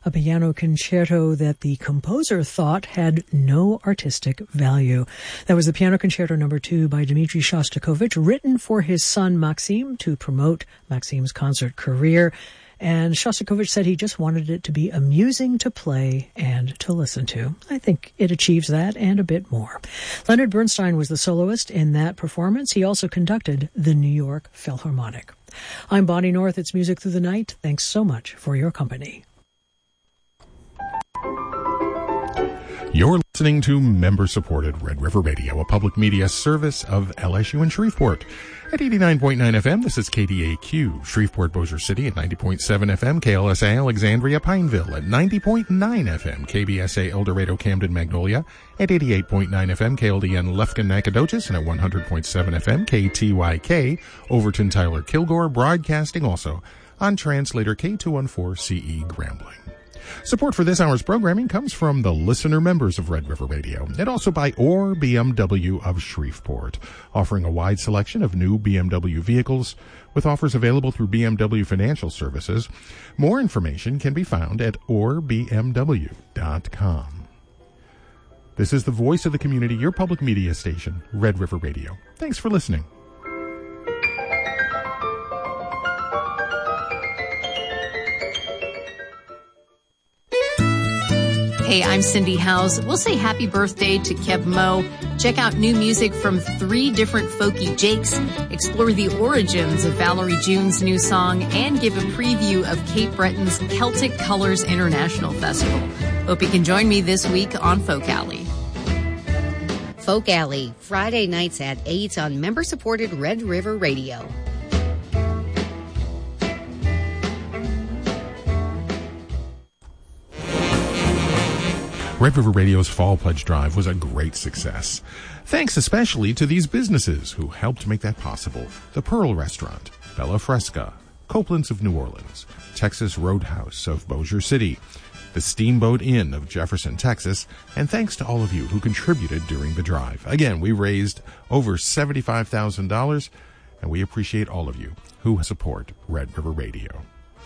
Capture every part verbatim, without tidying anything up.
a piano concerto that the composer thought had no artistic value. That was the Piano Concerto Number Two by Dmitri Shostakovich, written for his son Maxim to promote Maxim's concert career. And Shostakovich said he just wanted it to be amusing to play and to listen to. I think it achieves that and a bit more. Leonard Bernstein was the soloist in that performance. He also conducted the New York Philharmonic. I'm Bonnie North. It's Music Through the Night. Thanks so much for your company. You're listening to member-supported Red River Radio, a public media service of L S U in Shreveport. At eighty-nine point nine F M, this is K D A Q, Shreveport, Bossier City at ninety point seven F M, K L S A Alexandria, Pineville at ninety point nine F M, K B S A El Dorado, Camden, Magnolia at eighty-eight point nine F M, K L D N Lufkin, Nacogdoches, and at one hundred point seven F M, K T Y K, Overton, Tyler, Kilgore, broadcasting also on translator K two fourteen C E Grambling. Support for this hour's programming comes from the listener members of Red River Radio and also by Orr B M W of Shreveport, offering a wide selection of new B M W vehicles with offers available through B M W Financial Services. More information can be found at orr b m w dot com. This is the voice of the community, your public media station, Red River Radio. Thanks for listening. Hey, I'm Cindy Howes. We'll say happy birthday to Keb Mo. Check out new music from three different folky Jakes, explore the origins of Valerie June's new song, and give a preview of Cape Breton's Celtic Colors International Festival. Hope you can join me this week on Folk Alley. Folk Alley, Friday nights at eight on member-supported Red River Radio. Red River Radio's Fall Pledge Drive was a great success. Thanks especially to these businesses who helped make that possible. The Pearl Restaurant, Bella Fresca, Copeland's of New Orleans, Texas Roadhouse of Bossier City, the Steamboat Inn of Jefferson, Texas, and thanks to all of you who contributed during the drive. Again, we raised over seventy-five thousand dollars, and we appreciate all of you who support Red River Radio.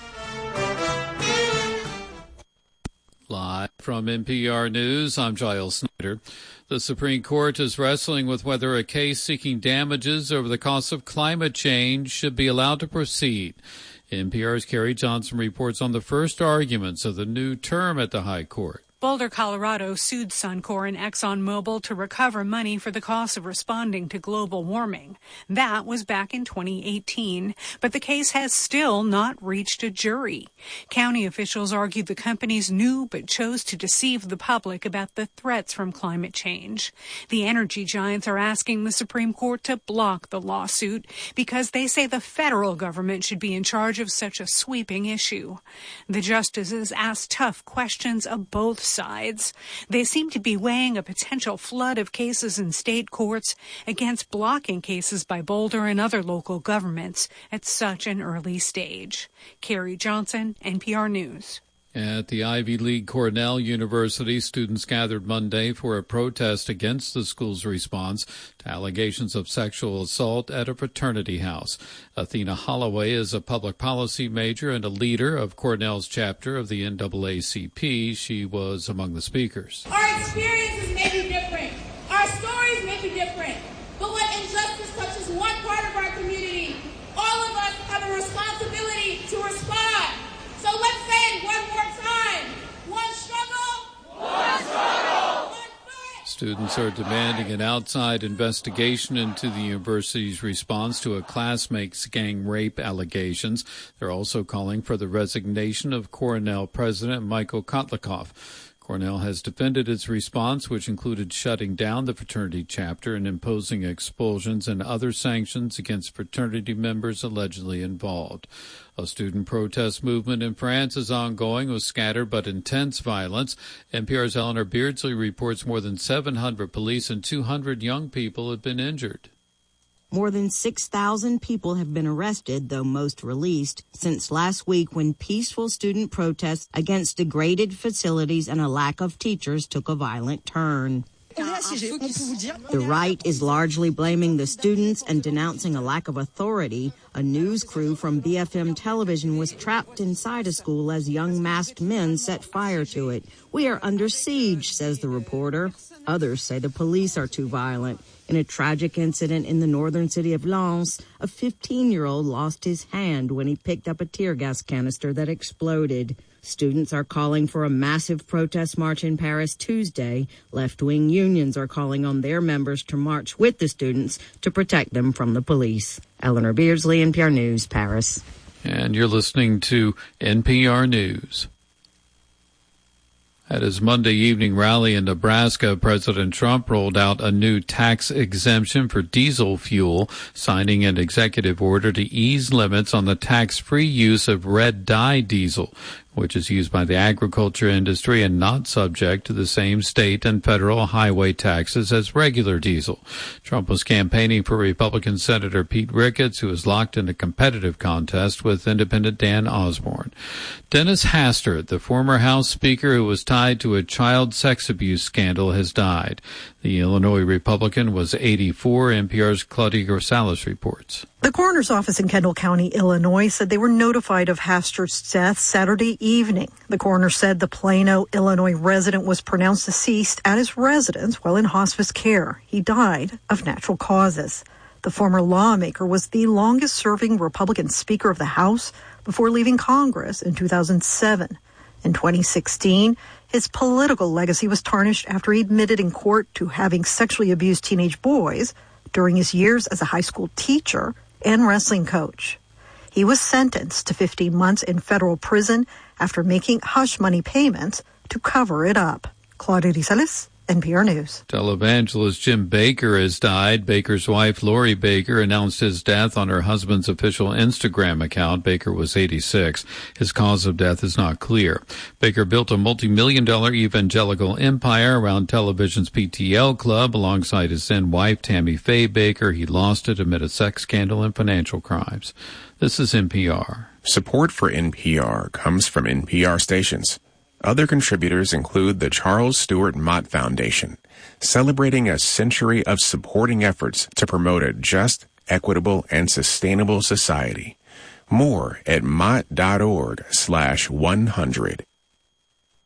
Live from N P R News, I'm Giles Snyder. The Supreme Court is wrestling with whether a case seeking damages over the cost of climate change should be allowed to proceed. N P R's Carrie Johnson reports on the first arguments of the new term at the High Court. Boulder, Colorado sued Suncor and ExxonMobil to recover money for the cost of responding to global warming. That was back in twenty eighteen, but the case has still not reached a jury. County officials argued the companies knew but chose to deceive the public about the threats from climate change. The energy giants are asking the Supreme Court to block the lawsuit because they say the federal government should be in charge of such a sweeping issue. The justices asked tough questions of both sides. They seem to be weighing a potential flood of cases in state courts against blocking cases by Boulder and other local governments at such an early stage. Carrie Johnson, N P R News. At the Ivy League Cornell University, students gathered Monday for a protest against the school's response to allegations of sexual assault at a fraternity house. Athena Holloway is a public policy major and a leader of Cornell's chapter of the N double A C P. She was among the speakers. Our experiences may be different. Our stories may be different. But when injustice touches one part of our community, all of us have a responsibility to respond. So let's say it one more time. One struggle. One struggle. One fight. Students are demanding an outside investigation into the university's response to a classmate's gang rape allegations. They're also calling for the resignation of Cornell President Michael Kotlikoff. Cornell has defended its response, which included shutting down the fraternity chapter and imposing expulsions and other sanctions against fraternity members allegedly involved. A student protest movement in France is ongoing with scattered but intense violence. N P R's Eleanor Beardsley reports more than seven hundred police and two hundred young people have been injured. More than six thousand people have been arrested, though most released, since last week when peaceful student protests against degraded facilities and a lack of teachers took a violent turn. Is The right is largely blaming the students and denouncing a lack of authority. A news crew from B F M television was trapped inside a school as young masked men set fire to it. We are under siege, says the reporter. Others say the police are too violent. In a tragic incident in the northern city of Lens, a fifteen-year-old lost his hand when he picked up a tear gas canister that exploded. Students are calling for a massive protest march in Paris Tuesday. Left-wing unions are calling on their members to march with the students to protect them from the police. Eleanor Beardsley, N P R News, Paris. And you're listening to N P R News. At his Monday evening rally in Nebraska, President Trump rolled out a new tax exemption for diesel fuel, signing an executive order to ease limits on the tax-free use of red dye diesel, which is used by the agriculture industry and not subject to the same state and federal highway taxes as regular diesel. Trump was campaigning for Republican Senator Pete Ricketts, who is locked in a competitive contest with independent Dan Osborne. Dennis Hastert, the former House Speaker who was tied to a child sex abuse scandal, has died. The Illinois Republican was eighty-four. N P R's Claudia Rosales reports. The coroner's office in Kendall County, Illinois, said they were notified of Hastert's death Saturday evening. The coroner said the Plano, Illinois resident was pronounced deceased at his residence while in hospice care. He died of natural causes. The former lawmaker was the longest-serving Republican Speaker of the House before leaving Congress in two thousand seven. In twenty sixteen, his political legacy was tarnished after he admitted in court to having sexually abused teenage boys during his years as a high school teacher and wrestling coach. He was sentenced to fifteen months in federal prison after making hush money payments to cover it up. Claudia Rosales, N P R News. Televangelist Jim Bakker has died. Baker's wife, Lori Baker, announced his death on her husband's official Instagram account. Baker was eighty-six. His cause of death is not clear. Baker built a multi-million dollar evangelical empire around television's P T L Club alongside his then wife, Tammy Faye Baker. He lost it amid a sex scandal and financial crimes. This is N P R. Support for N P R comes from N P R stations. Other contributors include the Charles Stewart Mott Foundation, celebrating a century of supporting efforts to promote a just, equitable, and sustainable society. More at mott.org slash 100.